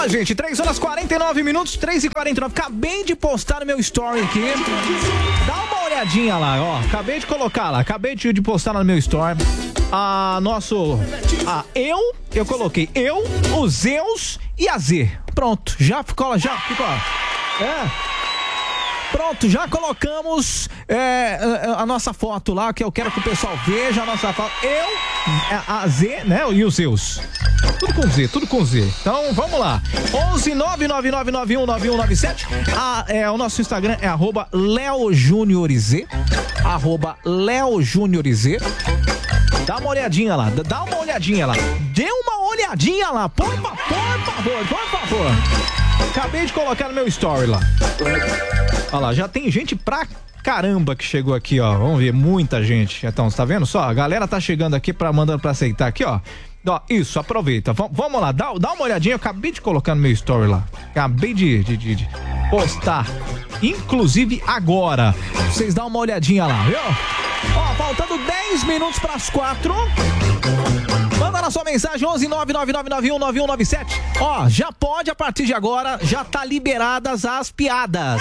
Ó, gente, 3h49, 3h49. Acabei de postar no meu story aqui. Dá uma olhadinha lá, ó. Acabei de colocar lá, acabei de postar no meu story. Eu coloquei o Zeus e a Z. Pronto, já ficou. Pronto, já colocamos a nossa foto lá, que eu quero que o pessoal veja a nossa foto. A Z, né? E os Zeus. Tudo com Z. Então, vamos lá. 11999919197. O nosso Instagram é @LeoJuniorZ. @LeoJuniorZ. Dá uma olhadinha lá. Dê uma olhadinha lá. Por favor. Acabei de colocar no meu story lá. Olha lá, já tem gente pra caramba que chegou aqui, ó. Vamos ver, muita gente. Então, você tá vendo só? A galera tá chegando aqui mandando pra aceitar aqui, ó. Isso, aproveita. Vamos lá, dá uma olhadinha. Eu acabei de colocar no meu story lá. Acabei de postar. Inclusive agora. Vocês dão uma olhadinha lá, viu? Ó, faltando 10 minutos pras 4. Manda na sua mensagem 11999919197. Ó, já pode, a partir de agora, já tá liberadas as piadas.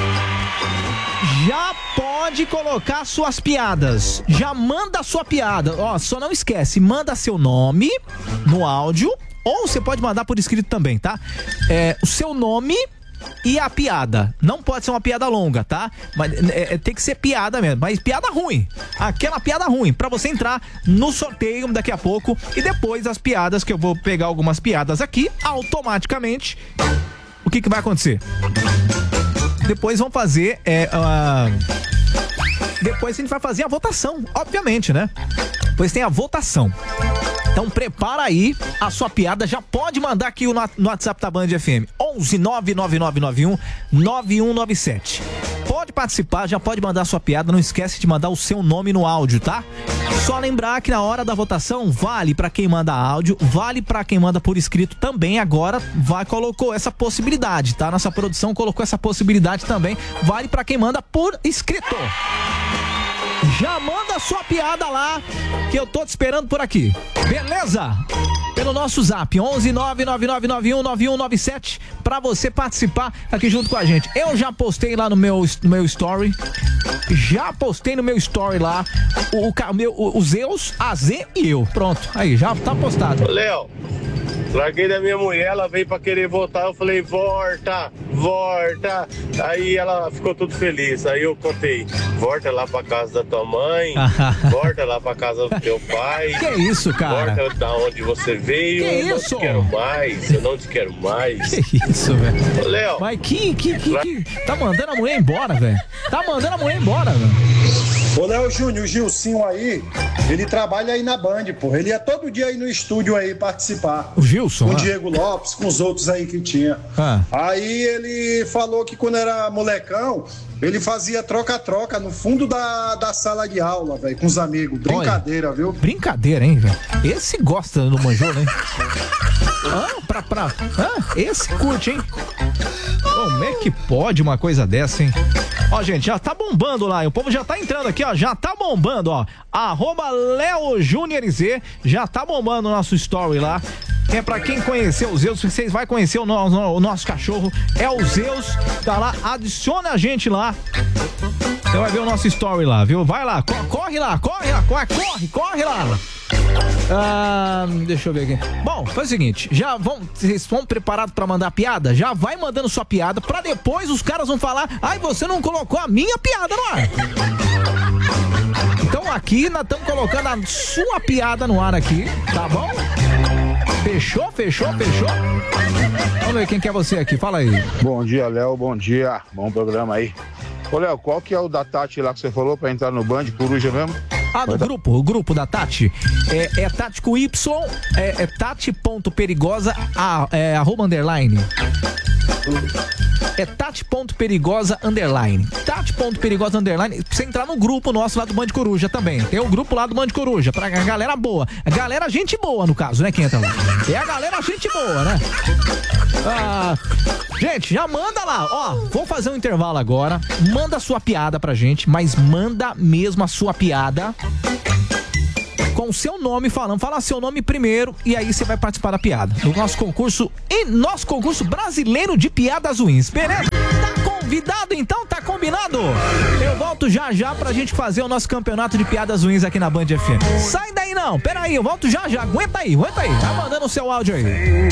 Já pode colocar suas piadas. Já manda a sua piada. Ó, só não esquece, manda seu nome no áudio, ou você pode mandar por escrito também, tá? O seu nome e a piada. Não pode ser uma piada longa, tá? Mas tem que ser piada mesmo, mas piada ruim. Aquela piada ruim, pra você entrar no sorteio daqui a pouco. E depois as piadas, que eu vou pegar algumas piadas aqui, automaticamente, o que vai acontecer? Depois vão fazer depois a gente vai fazer a votação, obviamente, né? Depois tem a votação. Então prepara aí a sua piada, já pode mandar aqui no WhatsApp da Band FM, 11999919197. Pode participar, já pode mandar a sua piada, não esquece de mandar o seu nome no áudio, tá? Só lembrar que na hora da votação vale pra quem manda áudio, vale pra quem manda por escrito também. Agora colocou essa possibilidade, tá? Nossa produção colocou essa possibilidade também, vale pra quem manda por escrito. Já manda a sua piada lá, que eu tô te esperando por aqui, beleza? Pelo nosso zap, 11999919197, pra você participar aqui junto com a gente. Eu já postei lá no meu story, lá, o Zeus, a Z e eu. Pronto, aí, já tá postado. Léo, larguei da minha mulher, ela veio pra querer voltar, eu falei, volta. Aí ela ficou tudo feliz, aí eu contei, volta lá pra casa da tua mãe, volta lá pra casa do teu pai. Que isso, cara? Volta da onde você veio, que eu isso? Eu não te quero mais. Que isso, velho? Léo. Mas que tá mandando a mulher embora, velho. Ô, Léo Júnior, o Gilcinho aí, ele trabalha aí na Band, pô. Ele ia todo dia aí no estúdio aí participar. O Gilson? Com o Diego Lopes, com os outros aí que tinha. Aí ele falou que quando era molecão, ele fazia troca-troca no fundo da sala de aula, velho, com os amigos. Brincadeira, viu? Brincadeira, hein, velho? Esse gosta do manjô, né? Esse curte, hein? Como é que pode uma coisa dessa, hein? Ó, gente, já tá bombando lá, o povo já tá entrando aqui, ó, já tá bombando, ó, @LeoJuniorZ, já tá bombando o nosso story lá. É pra quem conheceu o Zeus, vocês vão conhecer o nosso cachorro, é o Zeus, tá lá, adiciona a gente lá. Você vai ver o nosso story lá, viu? Vai lá, corre lá. Deixa eu ver aqui. Bom, faz o seguinte, vocês estão preparados pra mandar piada? Já vai mandando sua piada, pra depois os caras vão falar, você não colocou a minha piada no ar. Então aqui nós estamos colocando a sua piada no ar aqui, tá bom? Fechou? Vamos ver quem que é você aqui, fala aí. Bom dia, Léo, bom dia, bom programa aí. Ô, Léo, qual que é o da Tati lá que você falou pra entrar no Band, Coruja mesmo? O grupo da Tati é Tati com Y, é Tati.perigosa, @_. É Tati.perigosa_. Tati.perigosa_. Pra você entrar no grupo nosso lá do Band Coruja também. Tem um grupo lá do Band Coruja, pra galera boa. A galera gente boa, no caso, né, quem entra lá. É a galera gente boa, né? Gente, já manda lá. Ó, vou fazer um intervalo agora. Manda a sua piada pra gente, mas manda mesmo a sua piada com o seu nome falando. Fala seu nome primeiro e aí você vai participar da piada. No nosso concurso brasileiro de piadas ruins. Beleza? Tá convidado então? Tá combinado? Eu volto já pra gente fazer o nosso campeonato de piadas ruins aqui na Band FM. Sai daí não, peraí, eu volto já. Aguenta aí. Vai mandando o seu áudio aí.